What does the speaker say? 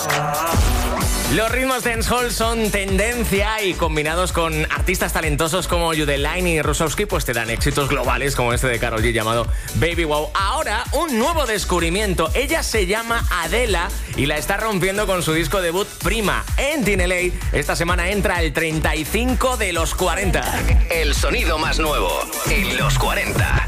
Los ritmos dancehall son tendencia y combinados con artistas talentosos como Yudeline y Rusowski pues te dan éxitos globales como este de Karol G llamado Baby Wow. Ahora un nuevo descubrimiento. Ella se llama Adela y la está rompiendo con su disco debut Prima. En TNLA esta semana entra el 35 de los 40. El sonido más nuevo en los 40.